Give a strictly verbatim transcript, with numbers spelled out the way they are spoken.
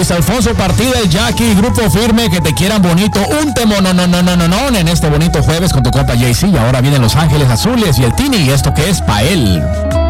Luis Alfonso Partida y Jackie, Grupo Firme, que te quieran bonito. Un temo, no, no, no, no, no, no, en este bonito jueves con tu compa Jay-Z. Y ahora vienen Los Ángeles Azules y el Tini, y esto que es pa' él.